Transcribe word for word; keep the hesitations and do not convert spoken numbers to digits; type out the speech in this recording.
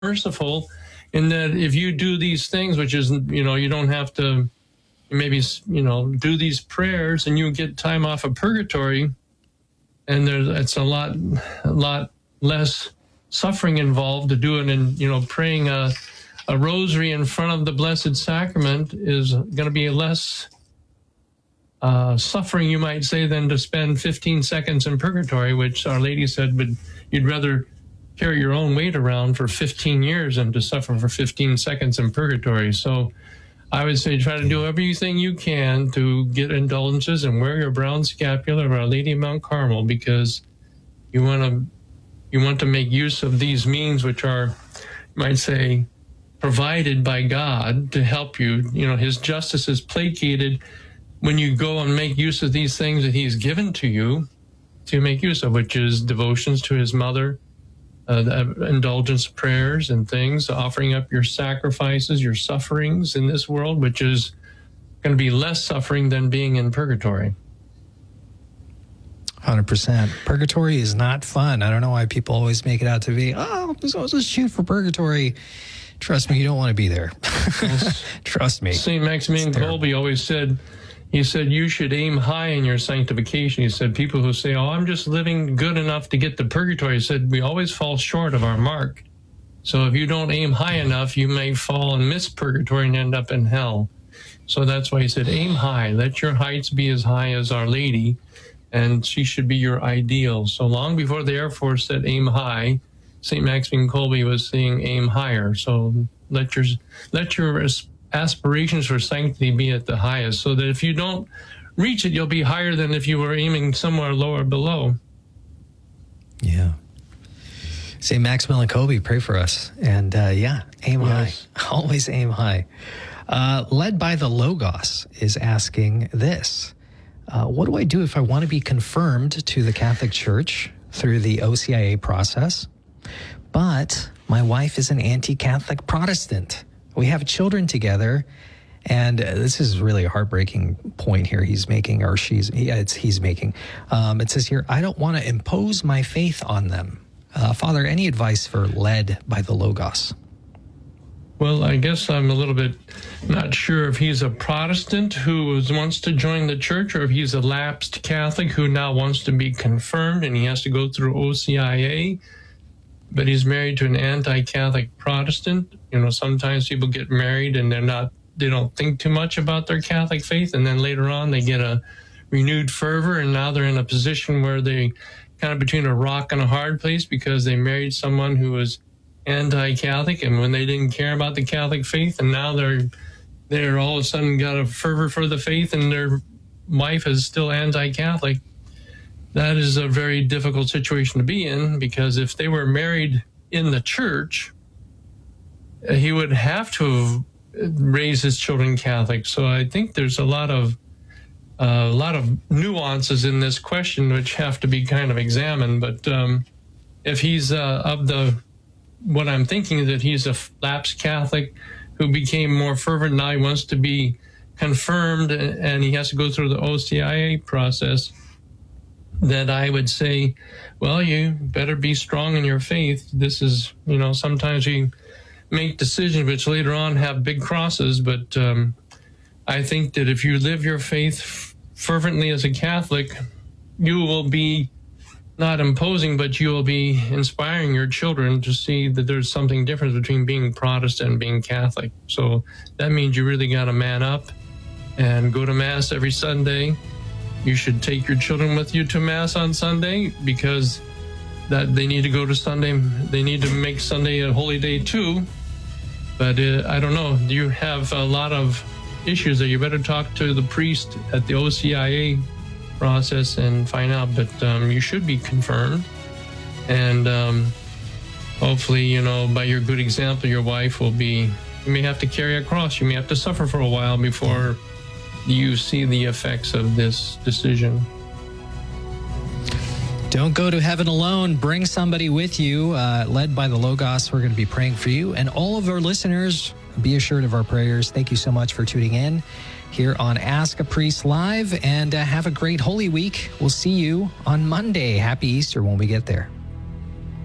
merciful in that if you do these things, which is, you know, you don't have to maybe, you know, do these prayers and you get time off of purgatory, and there's, it's a lot, a lot less suffering involved to do it. And, you know, praying a, a rosary in front of the Blessed Sacrament is going to be less uh, suffering, you might say, than to spend fifteen seconds in purgatory, which Our Lady said, but you'd rather carry your own weight around for fifteen years than to suffer for fifteen seconds in purgatory. So I would say try to do everything you can to get indulgences and wear your brown scapular of Our Lady of Mount Carmel, because you want to you want to make use of these means, which are, you might say, provided by God to help you. You know, His justice is placated when you go and make use of these things that He's given to you to make use of, which is devotions to His mother, Uh, the indulgence prayers and things, offering up your sacrifices, your sufferings in this world, which is going to be less suffering than being in purgatory. one hundred percent. Purgatory is not fun. I don't know why people always make it out to be, oh, let's just shoot for purgatory. Trust me, you don't want to be there. Trust me. Saint Maximilian Kolbe always said, he said, you should aim high in your sanctification. He said, people who say, oh, I'm just living good enough to get to purgatory, he said, we always fall short of our mark. So if you don't aim high enough, you may fall and miss purgatory and end up in hell. So that's why he said, aim high. Let your heights be as high as Our Lady, and she should be your ideal. So long before the Air Force said aim high, Saint Maximilian Kolbe was saying aim higher. So let your, let your aspirations for sanctity be at the highest, so that if you don't reach it, you'll be higher than if you were aiming somewhere lower below. Yeah. Saint Maximilian Kolbe, pray for us. And uh, yeah, aim yes. high. Always aim high. Uh, Led by the Logos is asking this. Uh, what do I do if I want to be confirmed to the Catholic Church through the O C I A process, but my wife is an anti-Catholic Protestant? We have children together, and this is really a heartbreaking point here he's making, or she's he, it's, he's making. Um, it says here, I don't want to impose my faith on them. Uh, Father, any advice for Led by the Logos? Well, I guess I'm a little bit not sure if he's a Protestant who was, wants to join the church, or if he's a lapsed Catholic who now wants to be confirmed and he has to go through O C I A. But he's married to an anti-Catholic Protestant. You know, sometimes people get married and they're not, they don't think too much about their Catholic faith, and then later on they get a renewed fervor, and now they're in a position where they kind of between a rock and a hard place because they married someone who was anti-Catholic, and when they didn't care about the Catholic faith, and now they're they're all of a sudden got a fervor for the faith, and their wife is still anti-Catholic. That is a very difficult situation to be in, because if they were married in the church, he would have to have raised his children Catholic. So I think there's a lot of uh, a lot of nuances in this question which have to be kind of examined. But um, if he's uh, of the, what I'm thinking is that he's a lapsed Catholic who became more fervent, now he wants to be confirmed, and he has to go through the O C I A process, that I would say, well, you better be strong in your faith. This is, you know, sometimes we make decisions which later on have big crosses, but um, I think that if you live your faith fervently as a Catholic, you will be not imposing, but you will be inspiring your children to see that there's something different between being Protestant and being Catholic. So that means you really got to man up and go to Mass every Sunday. You should take your children with you to Mass on Sunday, because that they need to go to Sunday. They need to make Sunday a holy day too. But uh, I don't know. You have a lot of issues that you better talk to the priest at the O C I A process and find out. But um, you should be confirmed. And um, hopefully, you know, by your good example, your wife will be, you may have to carry a cross. You may have to suffer for a while before you see the effects of this decision. Don't go to heaven alone. Bring somebody with you. Uh, led by the Logos, we're going to be praying for you. And all of our listeners, be assured of our prayers. Thank you so much for tuning in here on Ask a Priest Live. And uh, have a great Holy Week. We'll see you on Monday. Happy Easter when we get there.